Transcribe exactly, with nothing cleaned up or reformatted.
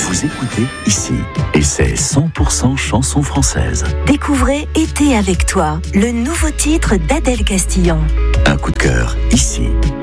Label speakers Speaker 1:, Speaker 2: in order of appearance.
Speaker 1: Vous écoutez ici, et c'est cent pour cent chanson française.
Speaker 2: Découvrez Été avec toi, le nouveau titre d'Adèle Castillon.
Speaker 1: Un coup de cœur ici.